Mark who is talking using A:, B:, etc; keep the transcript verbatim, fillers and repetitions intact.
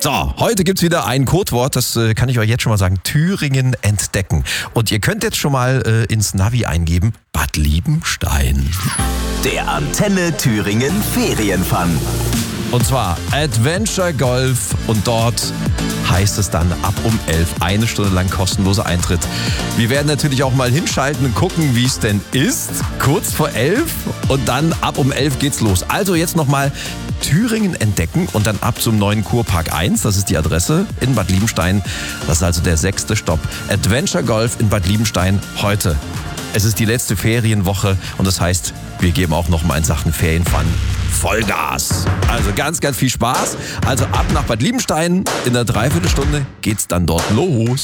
A: So, heute gibt's wieder ein Codewort, das äh, kann ich euch jetzt schon mal sagen, Thüringen entdecken. Und ihr könnt jetzt schon mal äh, ins Navi eingeben, Bad Liebenstein.
B: Der Antenne Thüringen Ferienfun.
A: Und zwar Adventure Golf und dort heißt es dann ab um elf, eine Stunde lang kostenloser Eintritt. Wir werden natürlich auch mal hinschalten und gucken, wie es denn ist, kurz vor elf und dann ab um elf geht's los. Also jetzt nochmal Thüringen entdecken und dann ab zum neuen Kurpark eins, das ist die Adresse in Bad Liebenstein. Das ist also der sechste Stopp. Adventure Golf in Bad Liebenstein heute. Es ist die letzte Ferienwoche und das heißt, wir geben auch noch mal in Sachen Ferienfun Vollgas. Also ganz, ganz viel Spaß. Also ab nach Bad Liebenstein. In einer Dreiviertelstunde geht's dann dort los.